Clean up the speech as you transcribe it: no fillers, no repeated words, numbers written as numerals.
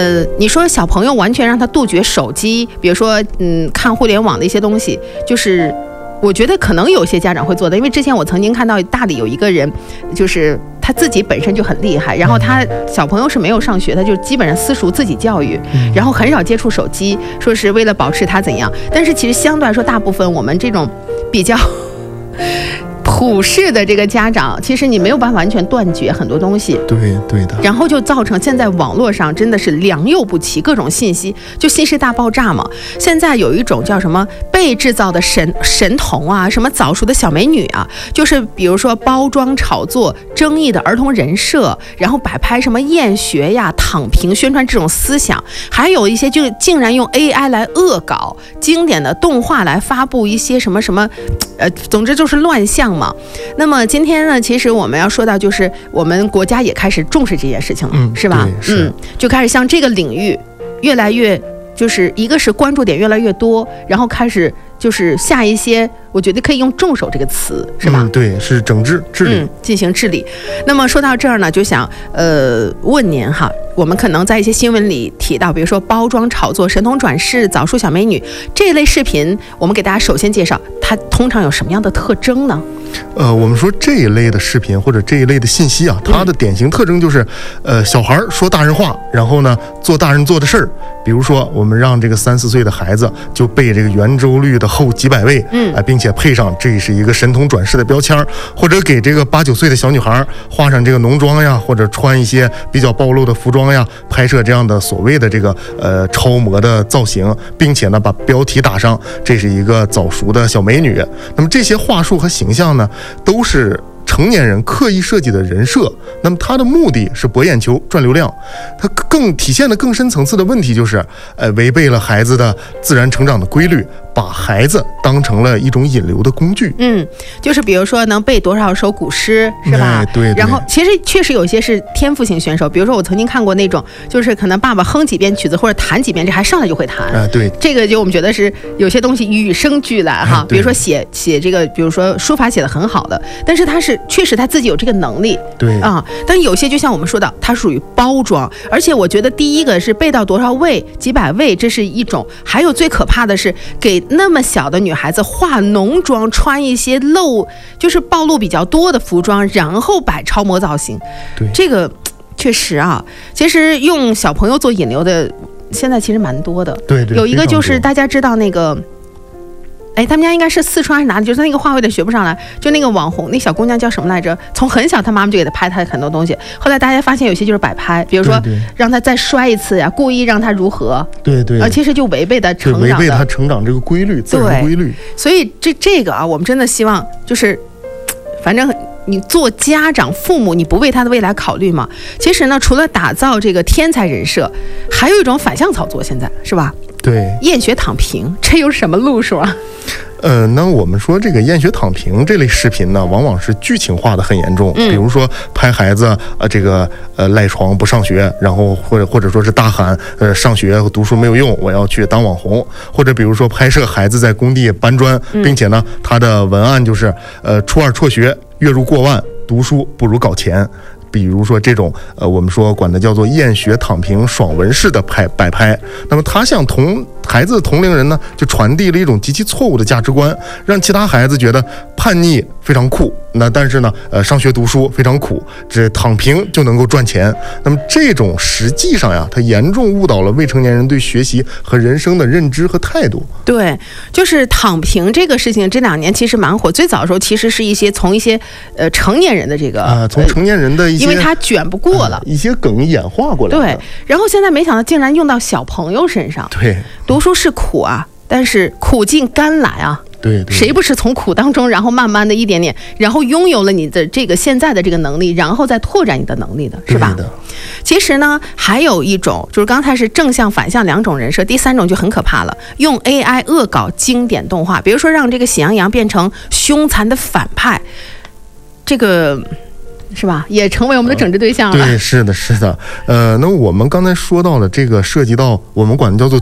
你说小朋友完全让他杜绝手机，比如说看互联网的一些东西，就是我觉得可能有些家长会做的，因为之前我曾经看到大理有一个人，就是他自己本身就很厉害，然后他小朋友是没有上学，他就基本上私塾自己教育，然后很少接触手机，说是为了保持他怎样，但是其实相对来说，大部分我们这种比较普世的这个家长，其实你没有办法完全断绝很多东西， 对的， 然后就造成现在网络上真的是良莠不齐，各种信息，就信息大爆炸嘛。现在有一种叫什么被制造的神童啊，什么早熟的小美女啊，就是比如说包装炒作争议的儿童人设，然后摆拍什么厌学呀、躺平，宣传这种思想，还有一些就竟然用 AI 来恶搞经典的动画来发布一些什么什么，总之就是乱象嘛。那么今天呢，其实我们要说到，就是我们国家也开始重视这件事情了，是吧？就开始向这个领域越来越，就是一个是关注点越来越多，然后开始就是下一些，我觉得可以用重手这个词，是吧？ 对，是整治治理， 进行治理。那么说到这儿呢，就想问您哈，我们可能在一些新闻里提到，比如说包装炒作、神童转世、早熟小美女这一类视频，我们给大家首先介绍它通常有什么样的特征呢？ 我们说这一类的视频或者这一类的信息啊，它的典型特征就是，小孩说大人话，然后呢做大人做的事儿。比如说，我们让这个3、4岁的孩子就背这个圆周率的后几百位，并且配上这是一个神童转世的标签，或者给这个8、9岁的小女孩画上这个浓妆呀，或者穿一些比较暴露的服装呀，拍摄这样的所谓的这个超模的造型，并且呢把标题打上这是一个早熟的小美女。那么这些话术和形象呢，都是成年人刻意设计的人设，那么它的目的是博眼球、赚流量。它更体现的更深层次的问题就是，违背了孩子的自然成长的规律，把孩子当成了一种引流的工具。 就是比如说能背多少首古诗，是吧？ 对。 然后其实确实有些是天赋型选手，比如说我曾经看过那种，就是可能爸爸哼几遍曲子或者弹几遍，这还上来就会弹。 对。 这个就我们觉得是有些东西与生俱来哈。比如说写这个，比如说书法写得很好的，但是他是确实他自己有这个能力。 对啊，但有些就像我们说的，它属于包装，而且我觉得第一个是背到多少位、几百位，这是一种；还有最可怕的是给那么小的女孩子化浓妆，穿一些就是暴露比较多的服装，然后摆超模造型。 对， 这个确实啊，其实用小朋友做引流的，现在其实蛮多的。 对， 有一个就是大家知道那个。他们家应该是四川还是哪里？就是那个话我有点学不上来。就那个网红，那小姑娘叫什么来着？从很小，她妈妈就给她拍她很多东西。后来大家发现有些就是摆拍，比如说让她再摔一次呀，故意让她如何？ 对， 其实就违背她成长的， 违背她成长这个规律，自然规律。 所以这个啊，我们真的希望就是，反正你做家长、父母，你不为他的未来考虑吗？其实呢，除了打造这个天才人设，还有一种反向操作，现在是吧？ 对， 厌学躺平，这有什么路数啊？ 那我们说这个厌学躺平这类视频呢，往往是剧情化的很严重。比如说拍孩子这个赖床不上学，然后或者说是大喊上学读书没有用，我要去当网红。或者比如说拍摄孩子在工地搬砖，并且呢他的文案就是初2辍学，月入过万，读书不如搞钱。比如说这种我们说管它叫做厌学躺平爽文式的摆拍，那么他向孩子的同龄人呢，就传递了一种极其错误的价值观，让其他孩子觉得叛逆非常酷，但是呢上学读书非常苦，这躺平就能够赚钱。那么这种实际上呀，它严重误导了未成年人对学习和人生的认知和态度。 对，就是躺平这个事情，这2年其实蛮火。最早的时候其实是从一些成年人的这个从成年人的一些， 因为他卷不过了， 一些梗演化过来的。 对，然后现在没想到竟然用到小朋友身上。 对， 读书是苦啊，但是苦尽甘来啊。 对， 谁不是从苦当中，然后慢慢的一点点，然后拥有了你的这个现在的这个能力，然后再拓展你的能力的，是吧？其实呢，还有一种就是刚才是正向反向2种人设，第3种就很可怕了，用 AI 恶搞经典动画，比如说让这个喜羊羊变成凶残的反派，这个是吧？也成为我们的整治对象了。 对，是的。那我们刚才说到了这个涉及到我们管它叫做